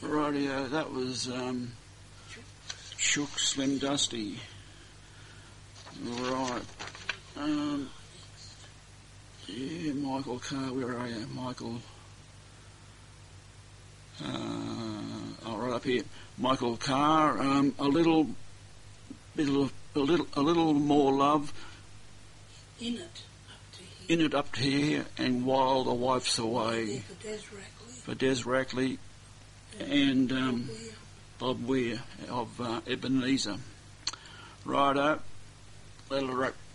rightio, that was Shook, Slim Dusty. Right. Yeah, Michael Carr, where are you, Michael? Right up here, Michael Carr. A little more love. In it up to here. In it up to here, and while the wife's away. Yeah, for Des Rackley and Bob Weir of Ebenezer. Righto, let it